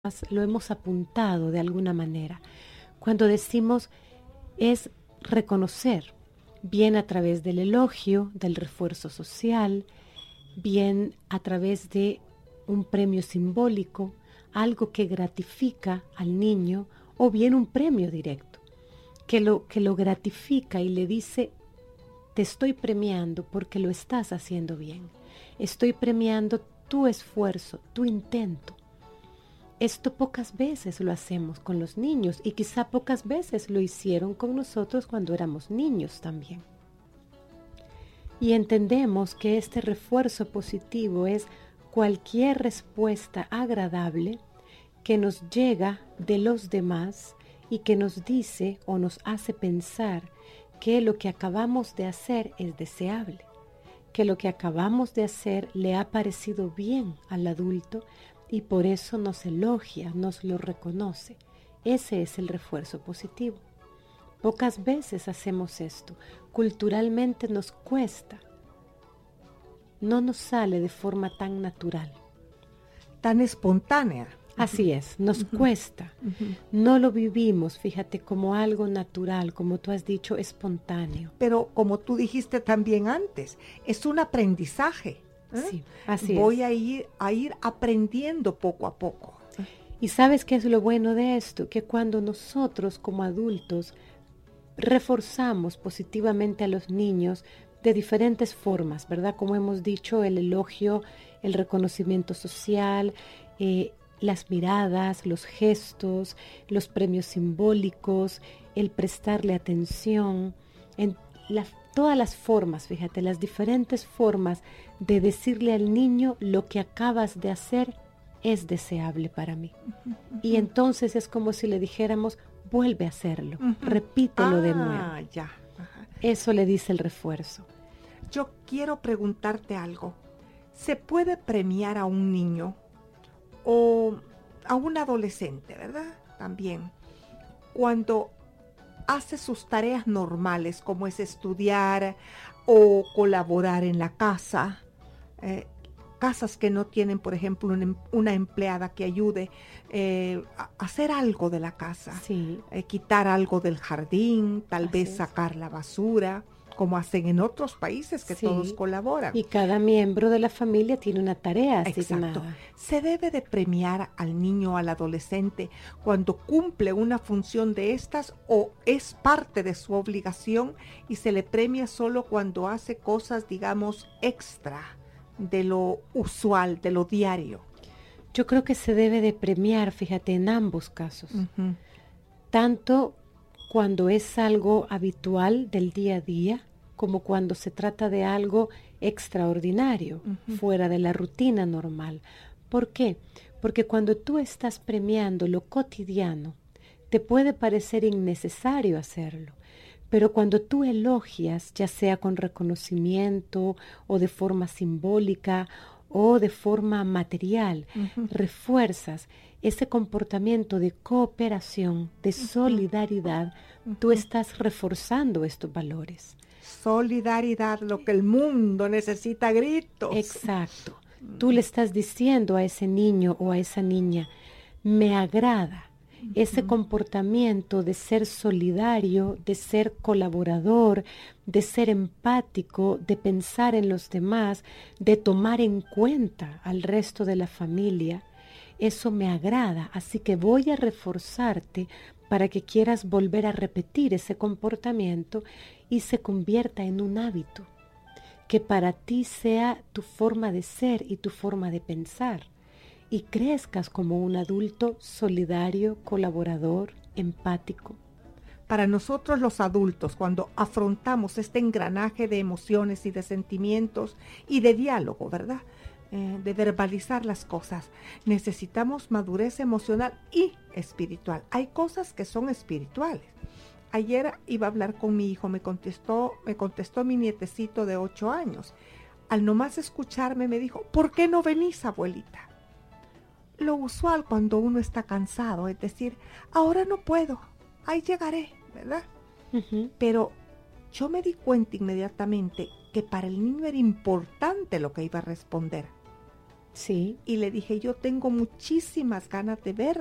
lo hemos apuntado de alguna manera. Cuando decimos es reconocer, bien a través del elogio, del refuerzo social, bien a través de un premio simbólico, algo que gratifica al niño, o bien un premio directo, que lo gratifica y le dice, te estoy premiando porque lo estás haciendo bien. Estoy premiando tu esfuerzo, tu intento. Esto pocas veces lo hacemos con los niños y quizá pocas veces lo hicieron con nosotros cuando éramos niños también. Y entendemos que este refuerzo positivo es cualquier respuesta agradable que nos llega de los demás y que nos dice o nos hace pensar que lo que acabamos de hacer es deseable, que lo que acabamos de hacer le ha parecido bien al adulto y por eso nos elogia, nos lo reconoce. Ese es el refuerzo positivo. Pocas veces hacemos esto. Culturalmente nos cuesta. No nos sale de forma tan natural. Tan espontánea. Así es, nos cuesta. No lo vivimos, fíjate, como algo natural, como tú has dicho, espontáneo. Pero como tú dijiste también antes, es un aprendizaje. Sí, así Voy es. a ir aprendiendo poco a poco. Y ¿sabes qué es lo bueno de esto? Que cuando nosotros como adultos reforzamos positivamente a los niños de diferentes formas, ¿verdad? Como hemos dicho, el elogio, el reconocimiento social, las miradas, los gestos, los premios simbólicos, el prestarle atención, en todas las formas, fíjate, las diferentes formas de decirle al niño lo que acabas de hacer es deseable para mí. Y entonces es como si le dijéramos, vuelve a hacerlo, repítelo de nuevo. Ya. Eso le dice el refuerzo. Yo quiero preguntarte algo. ¿Se puede premiar a un niño o a un adolescente, verdad? También, cuando hace sus tareas normales, como es estudiar o colaborar en la casa, casas que no tienen, por ejemplo, una empleada que ayude a hacer algo de la casa, Sí. Quitar algo del jardín, tal Así vez es. sacar la basura, como hacen en otros países que Sí. todos colaboran. Y cada miembro de la familia tiene una tarea Exacto. asignada. Se debe de premiar al niño o al adolescente cuando cumple una función de estas o es parte de su obligación y se le premia solo cuando hace cosas, digamos, extra de lo usual, de lo diario. Yo creo que se debe de premiar, fíjate, en ambos casos. Tanto cuando es algo habitual del día a día, como cuando se trata de algo extraordinario, fuera de la rutina normal. ¿Por qué? Porque cuando tú estás premiando lo cotidiano, te puede parecer innecesario hacerlo. Pero cuando tú elogias, ya sea con reconocimiento o de forma simbólica o de forma material, refuerzas ese comportamiento de cooperación, de solidaridad, tú estás reforzando estos valores. Solidaridad, lo que el mundo necesita a gritos. Exacto. Tú le estás diciendo a ese niño o a esa niña, me agrada ese comportamiento de ser solidario, de ser colaborador, de ser empático, de pensar en los demás, de tomar en cuenta al resto de la familia. Eso me agrada, así que voy a reforzarte para que quieras volver a repetir ese comportamiento y se convierta en un hábito, que para ti sea tu forma de ser y tu forma de pensar, y crezcas como un adulto solidario, colaborador, empático. Para nosotros los adultos, cuando afrontamos este engranaje de emociones y de sentimientos y de diálogo, ¿verdad? De verbalizar las cosas, necesitamos madurez emocional y espiritual. Hay cosas que son espirituales. Ayer iba a hablar con mi hijo, me contestó mi nietecito de 8 años. Al nomás escucharme me dijo, ¿por qué no venís, abuelita? Lo usual cuando uno está cansado, es decir, ahora no puedo, ahí llegaré, ¿verdad? Pero yo me di cuenta inmediatamente que para el niño era importante lo que iba a responder. Sí. Y le dije, yo tengo muchísimas ganas de ver